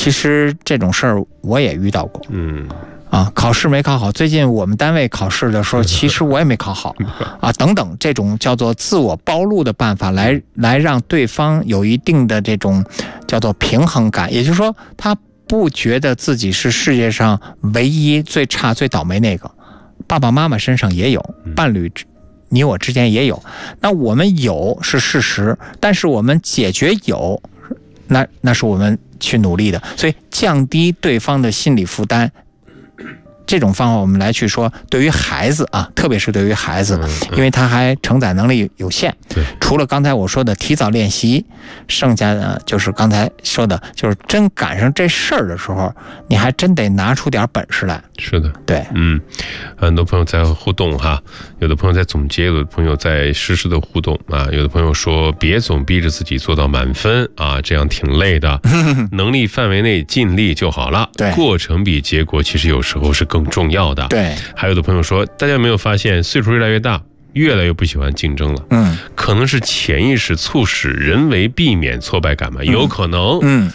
其实这种事儿我也遇到过。考试没考好，最近我们单位考试的时候，其实我也没考好啊，等等，这种叫做自我暴露的办法，来让对方有一定的这种叫做平衡感，也就是说，他不觉得自己是世界上唯一最差、最倒霉那个，爸爸妈妈身上也有，伴侣你我之间也有，那我们有是事实，但是我们解决有，那是我们去努力的，所以降低对方的心理负担。这种方法我们来去说，对于孩子啊，特别是对于孩子，因为他还承载能力有限，除了刚才我说的提早练习，剩下的就是刚才说的，就是真赶上这事儿的时候，你还真得拿出点本事来。 是的， 对， 很多朋友在互动哈，有的朋友在总结，有的朋友在实时的互动啊，有的朋友说别总逼着自己做到满分啊，这样挺累的，能力范围内尽力就好了。 对， 过程比结果其实有时候是更重要的。 对， 还有的朋友说，大家有没有发现岁数越来越大，越来越不喜欢竞争了？可能是潜意识促使人为避免挫败感嘛，有可能。